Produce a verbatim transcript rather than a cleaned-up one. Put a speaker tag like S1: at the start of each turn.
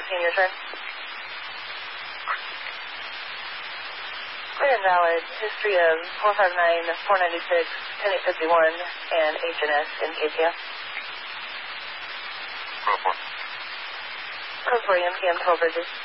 S1: fifteen, your turn. Clear and valid. History of four five nine, four ninety-six, ten eight fifty-one, and H N S in A T F.
S2: Code four.
S1: Code four, M T M twelve bridges.